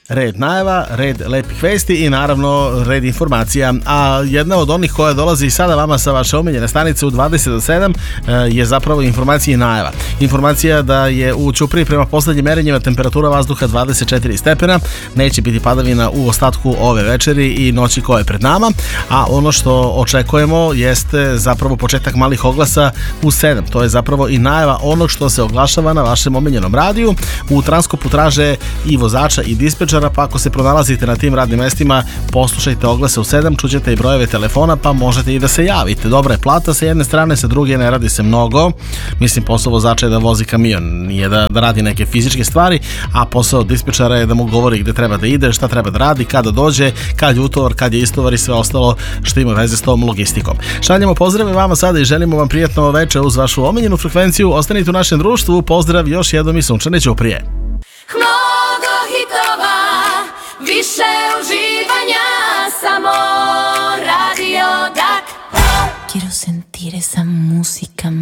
red najava, red lepih vesti i naravno red informacija. A jedna od onih koja dolazi sada vama sa vaše omiljene stanice u 20 do 7 je zapravo informacija i najava. Informacija da je u Ćupriji prema poslednjim merenjima temperatura vazduha 24 stepena, neće biti padavina u ostatku ove večeri i noći koja je pred nama, a ono što očekujemo jeste zapravo početak malih oglasa u 7. To je zapravo i najava onog što se oglašava na vašem omiljenom radiju. U transkopu traže i vozača i dispečera, pa ako se pronalazite na tim radnim mestima, poslušajte oglase u 7, čućete i brojeve telefona, pa možete i da se javite. Dobra je plata sa jedne strane, sa druge ne radi se mnogo. Mislim, posao vozača je da vozi kamion, nije da radi neke fizičke stvari, a posao dispečera je da mu govori gde treba da ide, šta treba da radi, kada dođe, kad je utovar, kad je istovar i sve ostalo što ima veze s tom logistikom. Šaljemo pozdrave vama sada i želimo vam prijatno veče uz vašu omiljenu frekvenciju. Ostanite u našem društvu. Pozdrav još jednom iz sunčane Ćuprije. Mnogo hitova, više uživanja, samo Radio Dak. Quiero sentir esa música.